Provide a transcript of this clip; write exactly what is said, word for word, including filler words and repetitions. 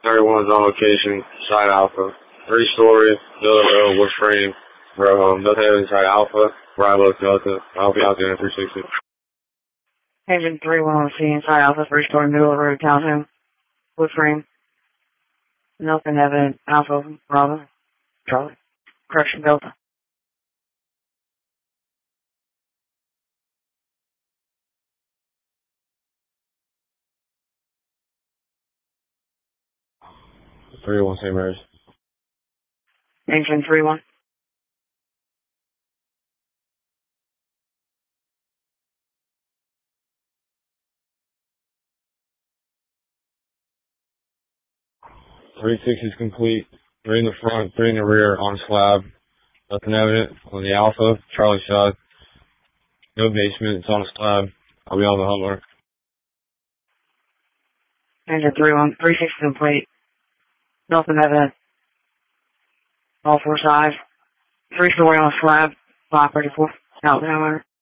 Everyone's on location, side Alpha. Three story, Miller Road, wood frame, row home. Nothing inside Alpha, Bravo, Delta. I'll be out there in three sixty. Engine three one on scene, inside Alpha, three story, Miller Road, townhome, wood frame. Nothing evident, Alpha, Bravo, Charlie. Correction, Delta. three one, Saint Mary's. Engine three one. three sixty is complete. Three in the front, three in the rear, on slab. Nothing evident on the Alpha, Charlie side. No basement, it's on a slab. I'll be on the Hummer. Engine three one, three sixty complete. Nothing evident. All four sides. Three story on a slab, five thirty-four. Out the homeowner.